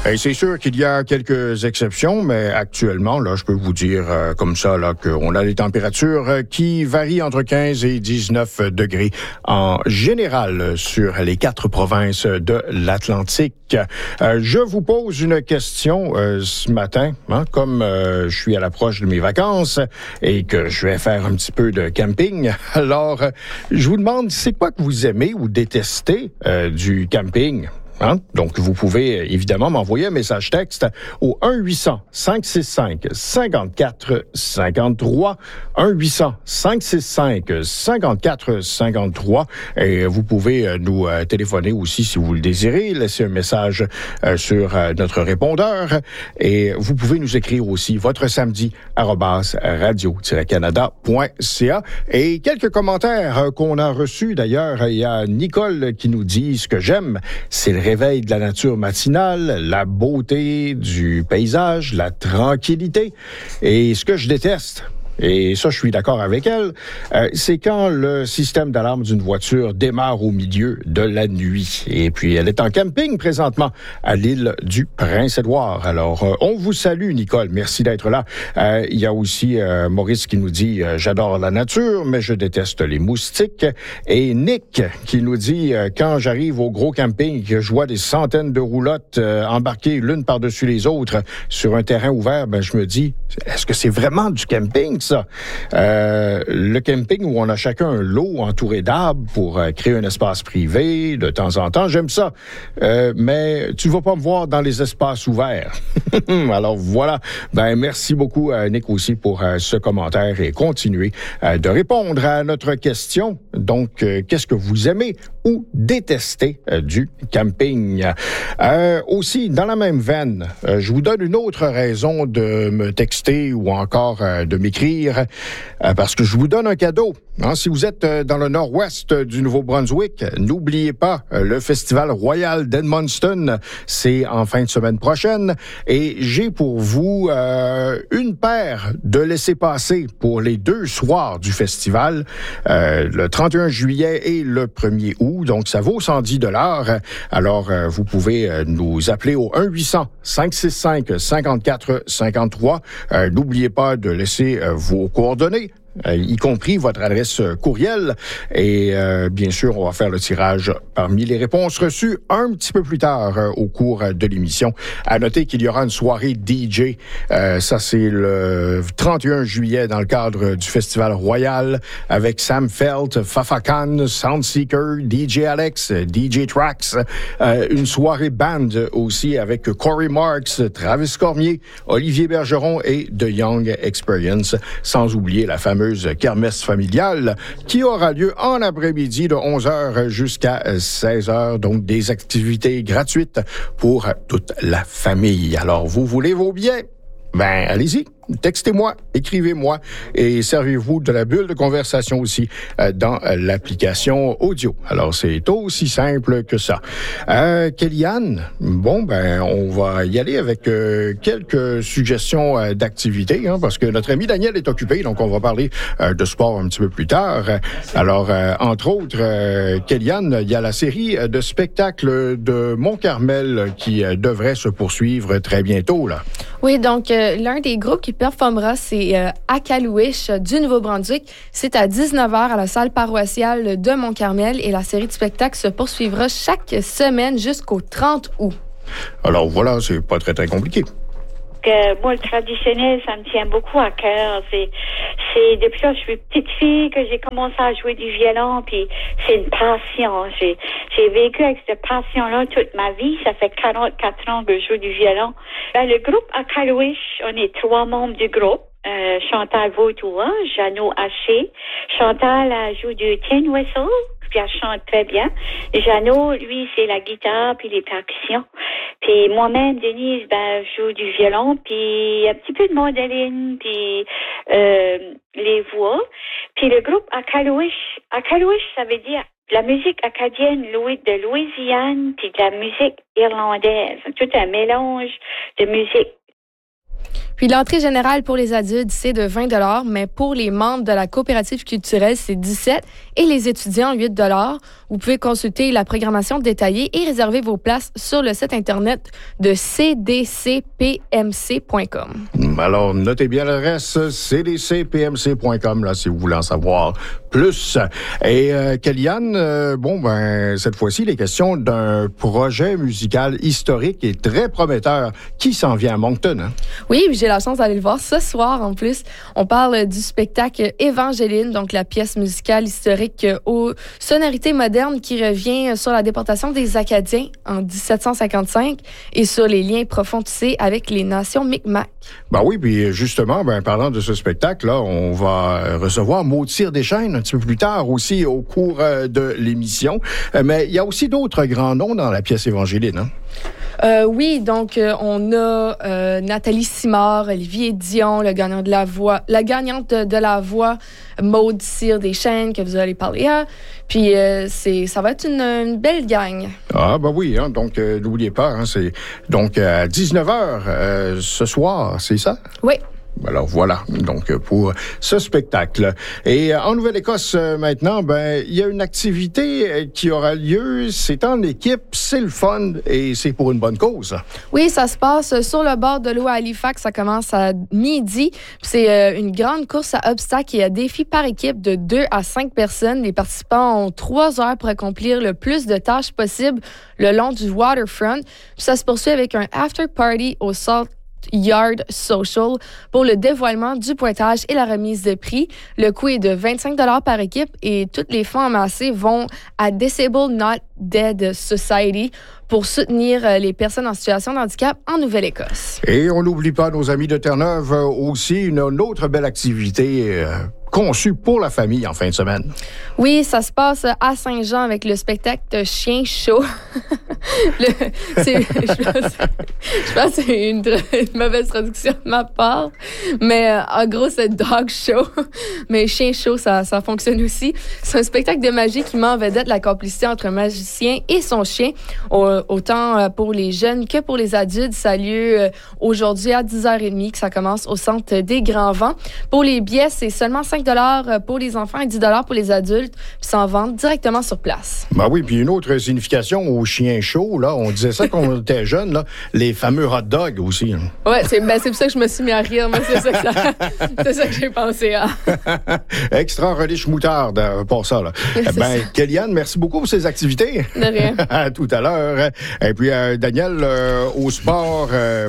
Et c'est sûr qu'il y a quelques exceptions, mais actuellement, là, je peux vous dire comme ça là qu'on a des températures qui varient entre 15 et 19 degrés en général sur les 4 provinces de l'Atlantique. Je vous pose une question ce matin, comme je suis à l'approche de mes vacances et que je vais faire un petit peu de camping. Alors, je vous demande, c'est quoi que vous aimez ou détestez du camping? Donc, vous pouvez évidemment m'envoyer un message texte au 1-800-565-5453, 1-800-565-5453. Et vous pouvez nous téléphoner aussi si vous le désirez, laisser un message sur notre répondeur. Et vous pouvez nous écrire aussi votre samedi @radio-canada.ca. Et quelques commentaires qu'on a reçus d'ailleurs. Il y a Nicole qui nous dit: ce que j'aime, c'est le réveil de la nature matinale, la beauté du paysage, la tranquillité. Et ce que je déteste, et ça, je suis d'accord avec elle, c'est quand le système d'alarme d'une voiture démarre au milieu de la nuit. Et puis, elle est en camping présentement à l'île du Prince-Édouard. Alors, on vous salue, Nicole. Merci d'être là. Il y a aussi Maurice qui nous dit « J'adore la nature, mais je déteste les moustiques. » Et Nick qui nous dit « Quand j'arrive au gros camping et que je vois des centaines de roulottes embarquées l'une par-dessus les autres sur un terrain ouvert, ben je me dis, est-ce que c'est vraiment du camping, ça? Le camping où on a chacun un lot entouré d'arbres pour créer un espace privé de temps en temps, j'aime ça. Mais tu vas pas me voir dans les espaces ouverts. Alors voilà. Ben merci beaucoup Nick aussi pour ce commentaire et continuez de répondre à notre question. Donc, qu'est-ce que vous aimez ou détestez du camping? Aussi, dans la même veine, je vous donne une autre raison de me texter ou encore de m'écrire parce que je vous donne un cadeau. Si vous êtes dans le nord-ouest du Nouveau-Brunswick, n'oubliez pas le Festival Royal d'Edmundston. C'est en fin de semaine prochaine. Et j'ai pour vous une paire de laissez-passer pour les 2 soirs du festival, le 31 juillet et le 1er août. Donc, ça vaut 110 $. Alors, vous pouvez nous appeler au 1-800-565-5453. N'oubliez pas de laisser vos coordonnées, y compris votre adresse courriel. Et bien sûr, on va faire le tirage parmi les réponses reçues un petit peu plus tard au cours de l'émission. À noter qu'il y aura une soirée DJ. Ça, c'est le 31 juillet dans le cadre du Festival Royal avec Sam Felt, Fafa Khan, Soundseeker, DJ Alex, DJ Trax. Une soirée band aussi avec Corey Marks, Travis Cormier, Olivier Bergeron et The Young Experience. Sans oublier la fameuse kermesse familiale qui aura lieu en après-midi de 11h jusqu'à 16h. Donc, des activités gratuites pour toute la famille. Alors, vous voulez vos billets? Ben, allez-y. Textez-moi, écrivez-moi et servez-vous de la bulle de conversation aussi dans l'application audio. Alors, c'est aussi simple que ça. Kellyanne, bon, ben, on va y aller avec quelques suggestions d'activités, parce que notre ami Daniel est occupé, donc on va parler de sport un petit peu plus tard. Alors, entre autres, Kellyanne, il y a la série de spectacles de Mont-Carmel qui devrait se poursuivre très bientôt, là. Oui, donc, l'un des groupes qui performera, c'est Akalouish du Nouveau-Brunswick. C'est à 19h à la salle paroissiale de Mont-Carmel et la série de spectacles se poursuivra chaque semaine jusqu'au 30 août. Alors voilà, c'est pas très, très compliqué. Moi, le traditionnel, ça me tient beaucoup à cœur. C'est depuis que je suis petite fille que j'ai commencé à jouer du violon, puis c'est une passion. J'ai vécu avec cette passion-là toute ma vie. Ça fait 44 ans que je joue du violon. Le groupe Akalouish, on est 3 membres du groupe. Chantal Vautoua, Jeannot Haché. Chantal joue du tin whistle, puis elle chante très bien. Jeannot, lui, c'est la guitare puis les percussions. Puis moi-même, Denise, je joue du violon, puis un petit peu de mandoline, puis les voix. Puis le groupe Akalouish, ça veut dire de la musique acadienne de Louisiane, puis de la musique irlandaise. Tout un mélange de musique. Puis l'entrée générale pour les adultes, c'est de 20 $, mais pour les membres de la coopérative culturelle, c'est 17 $. et les étudiants 8 $. Vous pouvez consulter la programmation détaillée et réserver vos places sur le site Internet de cdcpmc.com. Alors, notez bien l'adresse cdcpmc.com, là, si vous voulez en savoir plus. Et Kellyanne, cette fois-ci, il est question d'un projet musical historique et très prometteur qui s'en vient à Moncton. Hein? Oui, j'ai la chance d'aller le voir ce soir en plus. On parle du spectacle Évangéline, donc la pièce musicale historique aux sonorités modernes qui revient sur la déportation des Acadiens en 1755 et sur les liens profonds tissés avec les nations Micmac. Ben oui, puis justement, parlant de ce spectacle-là, on va recevoir Maud Cyr-Deschênes un petit peu plus tard aussi au cours de l'émission. Mais il y a aussi d'autres grands noms dans la pièce Évangéline, hein? Oui, donc on a Nathalie Simard, Olivier Dion, la gagnante de la voix, Maud Cyr-Deschênes, que vous allez parler à. Puis ça va être une belle gang. Ah, ben oui, hein, donc n'oubliez pas, hein, c'est donc à 19h ce soir, c'est ça? Oui. Alors voilà, donc pour ce spectacle. Et en Nouvelle-Écosse maintenant, il y a une activité qui aura lieu, c'est en équipe, c'est le fun et c'est pour une bonne cause. Oui, ça se passe sur le bord de l'eau à Halifax, ça commence à midi. C'est une grande course à obstacles et à défis par équipe de 2 à 5 personnes. Les participants ont 3 heures pour accomplir le plus de tâches possible le long du waterfront. Puis ça se poursuit avec un after party au Salt Yard Social pour le dévoilement du pointage et la remise de prix. Le coût est de 25 $ par équipe et tous les fonds amassés vont à Disabled Not Dead Society pour soutenir les personnes en situation de handicap en Nouvelle-Écosse. Et on n'oublie pas nos amis de Terre-Neuve aussi, une autre belle activité conçue pour la famille en fin de semaine. Oui, ça se passe à Saint-Jean avec le spectacle Chien Chaud. Je pense que c'est une mauvaise traduction de ma part, mais en gros, c'est Dog Show. Mais Chien Chaud, ça fonctionne aussi. C'est un spectacle de magie qui met en vedette la complicité entre un magicien et son chien, autant pour les jeunes que pour les adultes. Ça a lieu aujourd'hui à 10h30, que ça commence au Centre des Grands Vents. Pour les billets, c'est seulement 5 $ pour les enfants et 10 $ pour les adultes, puis s'en vendent directement sur place. Ben oui, puis une autre signification au chien chaud, là, on disait ça quand on était jeune, là, les fameux hot dogs aussi. Hein. Ouais, c'est pour ça que je me suis mis à rire, moi, c'est ça que j'ai pensé à. Extra relish moutarde pour ça, là. Kellyanne, merci beaucoup pour ces activités. De rien. À tout à l'heure. Et puis, Daniel, au sport,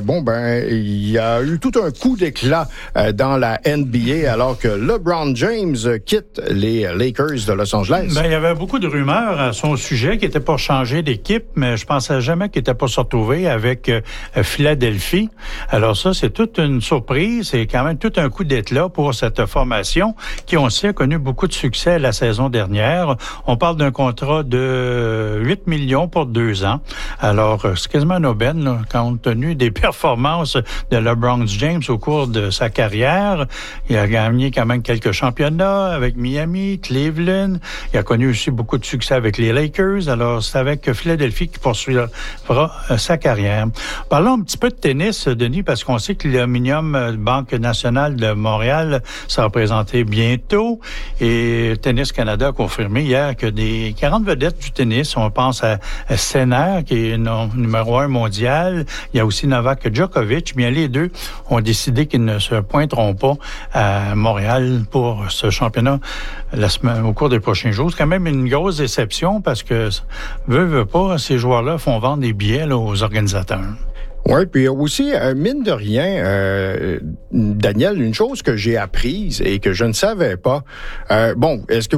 il y a eu tout un coup d'éclat dans la NBA alors que LeBron James quitte les Lakers de Los Angeles. Il y avait beaucoup de rumeurs à son sujet qui était pour changer d'équipe, mais je pensais jamais qu'il était pour se retrouver avec Philadelphie. Alors ça, c'est toute une surprise. C'est quand même tout un coup d'éclat pour cette formation qui, on sait, a connu beaucoup de succès la saison dernière. On parle d'un contrat de 8 millions pour 2 ans. Alors, c'est quasiment une aubaine, là, compte tenu des performances de LeBron James au cours de sa carrière. Il a gagné quand même quelques championnats avec Miami, Cleveland. Il a connu aussi beaucoup de succès avec les Lakers. Alors, c'est avec Philadelphie qui poursuivra sa carrière. Parlons un petit peu de tennis, Denis, parce qu'on sait que l'Aluminium Banque nationale de Montréal sera présenté bientôt. Et Tennis Canada a confirmé hier que des 40 vedettes du tennis, on pense à Sinner, qui est numéro 1 mondial. Il y a aussi Novak Djokovic. Bien, les deux ont décidé qu'ils ne se pointeront pas à Montréal pour ce championnat au cours des prochains jours. C'est quand même une grosse déception parce que, veut pas, ces joueurs-là font vendre des billets là, aux organisateurs. Oui, puis aussi, mine de rien, Daniel, une chose que j'ai apprise et que je ne savais pas, est-ce que